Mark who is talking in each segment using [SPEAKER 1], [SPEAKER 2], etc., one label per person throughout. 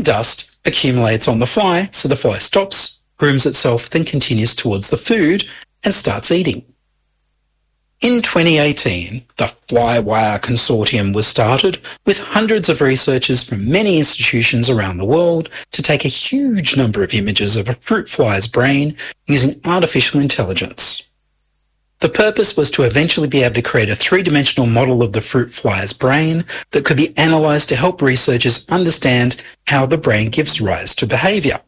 [SPEAKER 1] dust accumulates on the fly, so the fly stops, grooms itself, then continues towards the food and starts eating. In 2018, the Flywire Consortium was started with hundreds of researchers from many institutions around the world to take a huge number of images of a fruit fly's brain using artificial intelligence. The purpose was to eventually be able to create a three-dimensional model of the fruit fly's brain that could be analysed to help researchers understand how the brain gives rise to behaviour.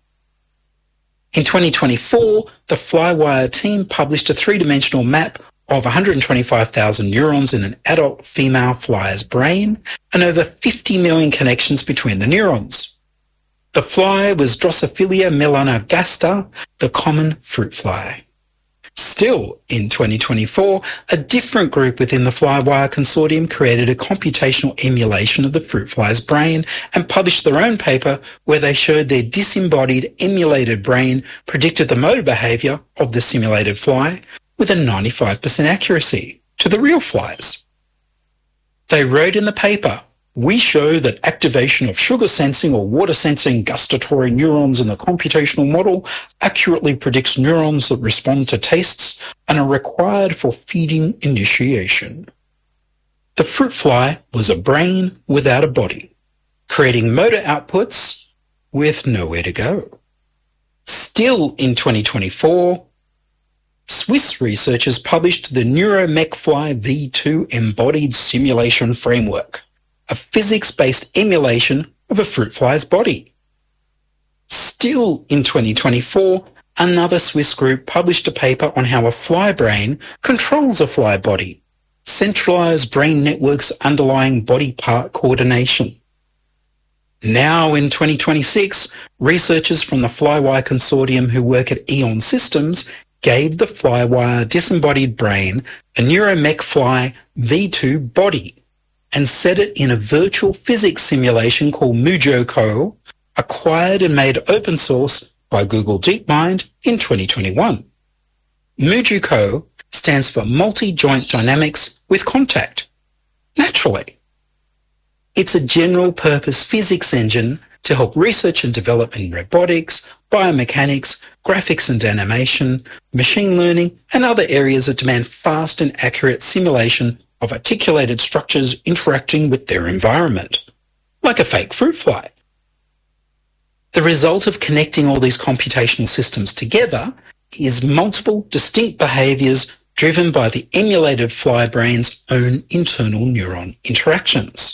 [SPEAKER 1] In 2024, the Flywire team published a three-dimensional map of 125,000 neurons in an adult female fly's brain and over 50 million connections between the neurons. The fly was Drosophila melanogaster, the common fruit fly. Still, in 2024, a different group within the Flywire Consortium created a computational emulation of the fruit fly's brain and published their own paper where they showed their disembodied emulated brain predicted the motor behaviour of the simulated fly with a 95% accuracy to the real flies. They wrote in the paper, "We show that activation of sugar sensing or water sensing gustatory neurons in the computational model accurately predicts neurons that respond to tastes and are required for feeding initiation." The fruit fly was a brain without a body, creating motor outputs with nowhere to go. Still in 2024, Swiss researchers published the NeuroMechFly V2 Embodied Simulation Framework, a physics-based emulation of a fruit fly's body. Still in 2024, another Swiss group published a paper on how a fly brain controls a fly body, centralized brain networks underlying body part coordination. Now in 2026, researchers from the Flywire Consortium who work at Eon Systems gave the Flywire disembodied brain a NeuroMechFly V2 body and set it in a virtual physics simulation called MuJoCo, acquired and made open source by Google DeepMind in 2021. MuJoCo stands for Multi-Joint Dynamics with Contact. Naturally. It's a general-purpose physics engine to help research and develop in robotics, biomechanics, graphics and animation, machine learning, and other areas that demand fast and accurate simulation of articulated structures interacting with their environment, like a fake fruit fly. The result of connecting all these computational systems together is multiple distinct behaviours driven by the emulated fly brain's own internal neuron interactions.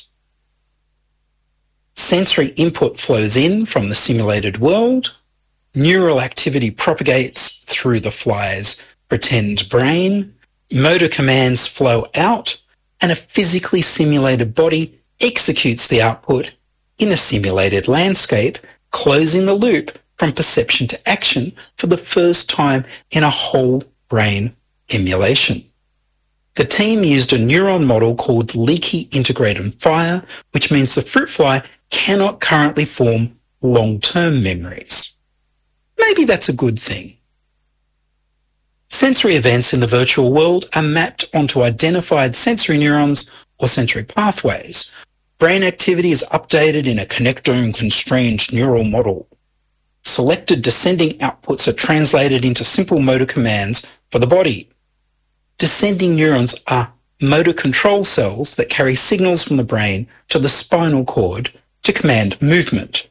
[SPEAKER 1] Sensory input flows in from the simulated world, neural activity propagates through the fly's pretend brain, motor commands flow out, and a physically simulated body executes the output in a simulated landscape, closing the loop from perception to action for the first time in a whole brain emulation. The team used a neuron model called leaky integrated fire, which means the fruit fly cannot currently form long-term memories. Maybe that's a good thing. Sensory events in the virtual world are mapped onto identified sensory neurons or sensory pathways. Brain activity is updated in a connectome-constrained neural model. Selected descending outputs are translated into simple motor commands for the body. Descending neurons are motor control cells that carry signals from the brain to the spinal cord to command movement.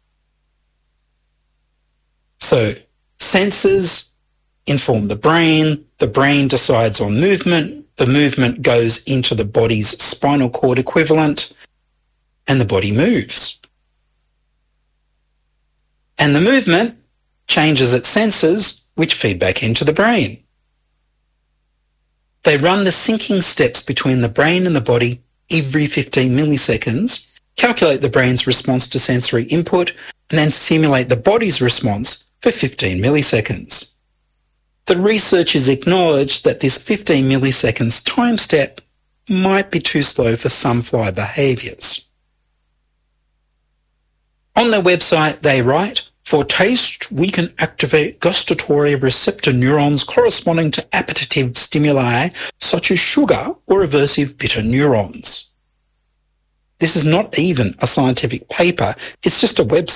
[SPEAKER 1] So, senses inform the brain decides on movement, the movement goes into the body's spinal cord equivalent, and the body moves. And the movement changes its sensors, which feed back into the brain. They run the syncing steps between the brain and the body every 15 milliseconds, calculate the brain's response to sensory input, and then simulate the body's response for 15 milliseconds. The researchers acknowledged that this 15 milliseconds time step might be too slow for some fly behaviours. On their website, they write, "For taste, we can activate gustatory receptor neurons corresponding to appetitive stimuli such as sugar or aversive bitter neurons." This is not even a scientific paper, it's just a website.